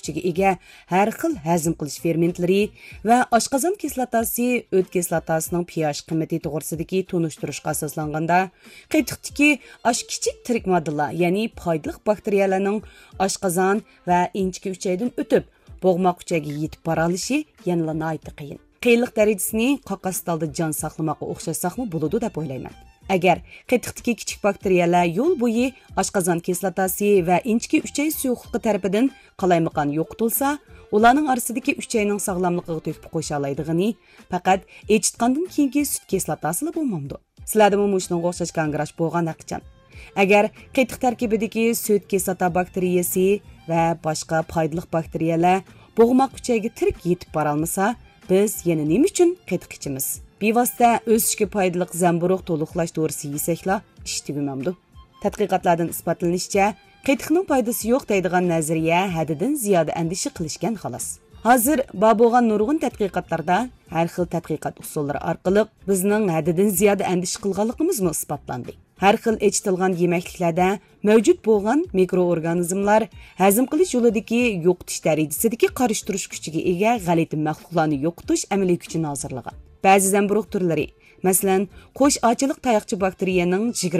kuchiga ega har xil hazm qilish fermentlari va oshqozon kislotasi o't kislotasining pH qiymati to'g'risidagi tunishtirishga asoslanganda qetiqdagi kichik tirik moddalar, ya'ni foydali bakteriyalarning oshqozon va inchki uchaydan o'tib bo'g'moq uchagiga yetib bora olishi yanada nihoyatda qiyin. Qiyinlik darajasini qaqastalda jon saqlamoqqa o'xshashsaqmi bo'ladi deb o'ylayman. Agar qetiqdagi kichik bakteriyalar yo'l bo'yi oshqozon kislotasi va inchki uchay suyuqligi tarafidan qalaymaqan yo'qitilsa, ularning orasidagi uchayning sog'lomligiga to'kib qo'sha oladiganini faqat echitgandan keyingi sut kislotasi bo'lmamdi. Sizlarda bu shunga o'xshash kongrash bo'lgan haqiqatan. Agar qetiq tarkibidagi sut kislota bakteriyasi va boshqa foydali bakteriyalar bo'g'moq uchayga tirik yetib bora olmasa, biz yana nima uchun qetiq ichimiz? Bevosita o'sishga foydali zamburug' to'liqlash dorisi yesakla ish tugumamdi. Tadqiqotlardan isbotlanishicha, qetiqning foydasi yo'q deydigan nazariya haddidan ziyoda andisha qilishgan xolos. Hozir bo'lgan nurg'un tadqiqotlarda har xil tadqiqot usullari orqali bizning haddidan ziyoda andisha qilganligimiz isbotlandi. Har xil echitilgan yemekliklarda mavjud bo'lgan mikroorganizmlar hazm qilish yo'lidagi yo'qotish darajasidagi qarishtirish kuchiga ega g'alati maxluqlarni yo'qotish amaliy kuchini hozirlagan. Ba'zi zamburug' turlari, masalan, qo'sh ochilik tayoqchi bakteriyaning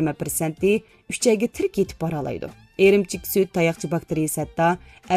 20% uchayga tirik yetib bora oladi. Erimchik sut tayoqchi bakteriyasi hatto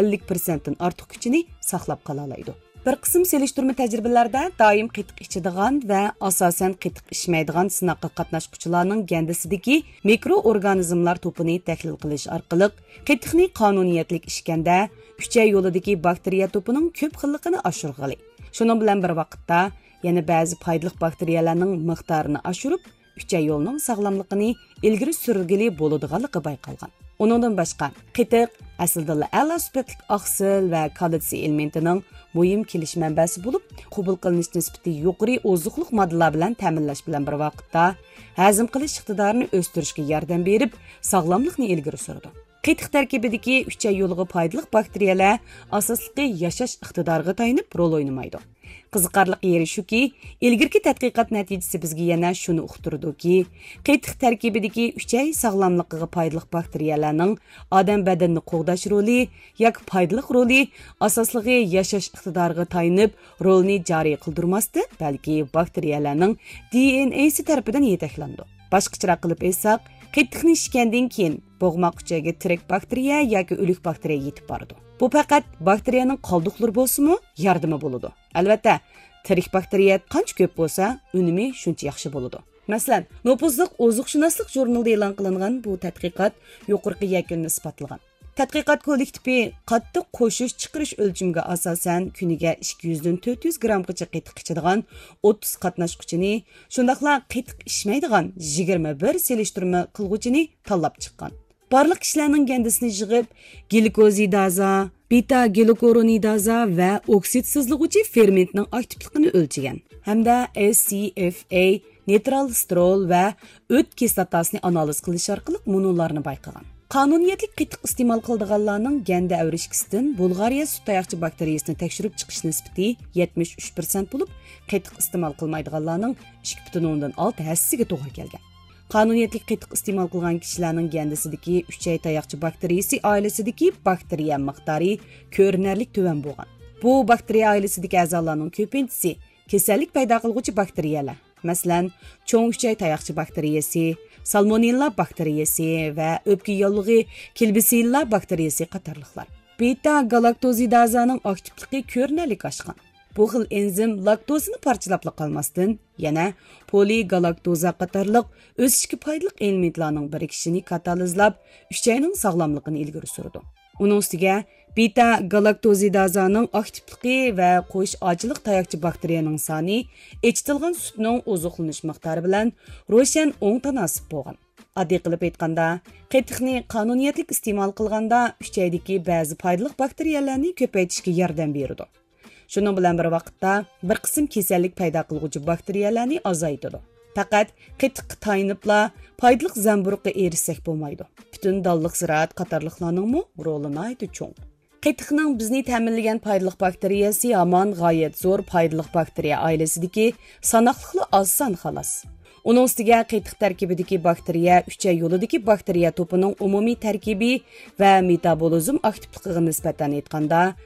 50% dan ortiq kuchini saqlab qola oladi. Bir qism selishtirma tajribalarda doim qetiq ichadigan va asosan qetiq ichmaydigan sinoqqa qatnashuvchilarning gandasidagi mikroorganizmlar to'pini tahlil qilish orqali qetiqni qonuniyatlik ichganda uchay yo'lidagi bakteriya to'pining ko'p xilligini oshirg'ili. Shuning bilan bir vaqtda yana ba'zi foydali bakteriyalarning miqdorini oshirib, uchay yo'lining sog'lomligini ilgari surgili bo'ladiganligi bayqalgan. Uningdan boshqa, qetiq aslida a'lo sifatli oqsil va kalsiy elementining muhim kelish manbasi bo'lib, qabul qilinish nisbati yuqori ozuqliq moddalar bilan ta'minlash bilan bir vaqtda hazm qilish iqtidorini o'stirishga yordam berib, sog'lomlikni ilgari suradi. Qetiq tarkibidagi uchay yo'liga foydali bakteriyalar asosliqi yashash iqtidoriga tayanib rol o'ynamaydi. Qiziqarli yeri shuki, ilgirki tadqiqot natijasi bizga yana shuni uqtirdiki, qetiq tarkibidagi uchay sog'lomligiga foydali bakteriyalarning odam badanini qo'g'dash roli yoki foydali roli asosligi yashash iqtidoriga tayanib rolni joriy qildirmasdi, balki bakteriyalarning DNAsi tarafidan yetaklandi. Boshqacharoq qilib aytsak, qetiqni ichgandan keyin bo'g'moq uchayga tirik bakteriya yoki o'lik bakteriya yetib boradi. Bu faqat bakteriyaning qoldiqlari bo'lsa-mu, yordami bo'ladi. Albatta, tirik bakteriya qancha ko'p bo'lsa, unumi shuncha yaxshi bo'ladi. Masalan, Nopuzliq ozuqshunoslik jurnalida e'lon qilingan bu tadqiqot yuqorqi yakunni isbotlagan. Tadqiqot kollektivi qattiq qo'shish chiqarish o'lchimiga asosan kuniga 200 dan 400 grammgacha qetiq ichadigan 30 qatnashuvchini, shundaqla qetiq ichmaydigan 21 selishtirma qilguvchini tanlab chiqqan. Barliq kishilarning gandisini yig'ib, glikozidaza, beta glikoronidasa va oksidsizlig'uvchi fermentning aktivligini o'lchagan. Hamda SCFA, nitral sterol va o't kislotasini analiz qilish orqali munolarni bayqagan. Qonuniyatlik qetiq iste'mol qiladiganlarning ganda avrishkisidan Bulgariya sut tayoqchi bakteriyasini tekshirib chiqish nisbati 73% bo'lib, qetiq iste'mol qilmaydiganlarning 2,6% to'g'ri kelgan. Qonuniyatlik qetiq iste'mol qilgan kishilarning gandasidagi uchay tayoqchi bakteriyasi oilasidagi bakteriya miqdori ko'rinarli tuvan bo'lgan. Bu bakteriya oilasidagi a'zolarning ko'pinchisi kasallik paydo qiluvchi bakteriyalar. Masalan, cho'ng uchay tayoqchi bakteriyasi, salmonella bakteriyasi va o'pka yollig'i klebsiella bakteriyasi qatorliqlar. Beta galaktozidazaning aktivligi ko'rinarli oshgan. Bu xil enzim laktozani parchalab qolmasdan, yana poligalaktoza qatorliq o'sishga foydali elementlarning birikishini katalizlab, uchayning sog'lomligini ilgari surdi. Uning ustiga beta galaktozidazaning aktivligi va qo'sh ochilik tayoqchi bakteriyaning soni echitilgan sutning ozuqlanish miqdori bilan ro'shan o'ng tanasib bo'lgan. Oddiy qilib aytganda, qetiqni qonuniyatlik iste'mol qilganda uchaydagi ba'zi foydali bakteriyalarni ko'paytirishga yordam beradi. Shuning bilan bir vaqtda bir qism kasallik paydo qiluvchi bakteriyalarni azaytadi. Faqat qetiqqa tayinibla foydali zamburug'ga erishsak bo'lmaydi. Butun dalliq ziraat qatorliqlarning roli nihoyatda cho'ng. Qetiqning bizni ta'minlagan foydali bakteriyasi hamon g'oyat zo'r foydali bakteriya oilasidagi sanoqliqli oz son xolos. Uning ustiga qetiq tarkibidagi bakteriya uchay yo'lidagi bakteriya to'pining umumiy tarkibi va metabolizm aktivligiga nisbatan aytganda